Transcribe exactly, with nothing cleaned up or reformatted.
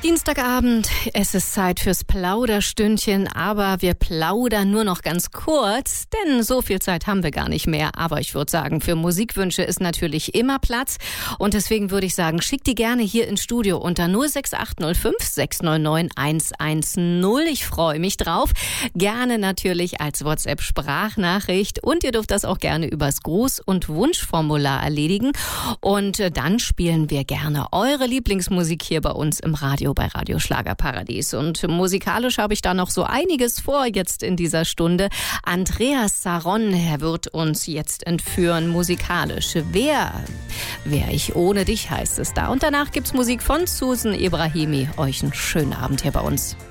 Dienstagabend, es ist Zeit fürs Plauderstündchen, aber wir plaudern nur noch ganz kurz, denn so viel Zeit haben wir gar nicht mehr. Aber ich würde sagen, für Musikwünsche ist natürlich immer Platz und deswegen würde ich sagen, schickt die gerne hier ins Studio unter null sechs acht null fünf sechs neun neun eins eins null. Ich freue mich drauf. Gerne natürlich als WhatsApp-Sprachnachricht und ihr dürft das auch gerne übers Gruß- und Wunschformular erledigen. Und dann spielen wir gerne eure Lieblingsmusik hier bei uns im Radio bei Radio Schlagerparadies. Und musikalisch habe ich da noch so einiges vor jetzt in dieser Stunde. Andreas Saron, er wird uns jetzt entführen musikalisch. Wer, wer ich ohne dich heißt es da. Und danach gibt's Musik von Susan Ibrahimi. Euch einen schönen Abend hier bei uns.